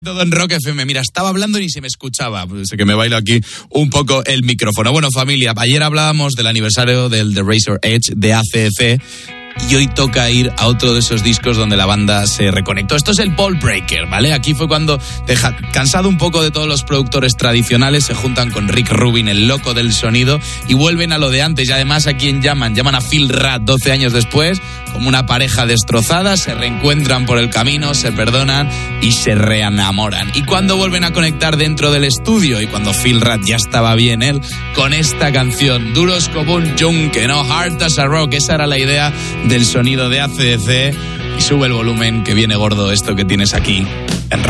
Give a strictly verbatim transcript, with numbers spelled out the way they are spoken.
Todo en Rock F M. Mira, estaba hablando y ni se me escuchaba. Sé que me bailo aquí un poco el micrófono. Bueno, familia, ayer hablábamos del aniversario del The Razor Edge de A C D C y hoy toca ir a otro de esos discos donde la banda se reconectó. Esto es el Ball Breaker, ¿vale? Aquí fue cuando, deja, cansado un poco de todos los productores tradicionales, se juntan con Rick Rubin, el loco del sonido, y vuelven a lo de antes. Y además, ¿a quién llaman? Llaman a Phil Rudd doce años después, como una pareja destrozada, se reencuentran por el camino, se perdonan y se reenamoran. Y cuando vuelven a conectar dentro del estudio, y cuando Phil Rudd ya estaba bien él, con esta canción, duros como un yunque, ¿no? Hard as a rock, esa era la idea del sonido de A C D C. Y sube el volumen, que viene gordo esto que tienes aquí.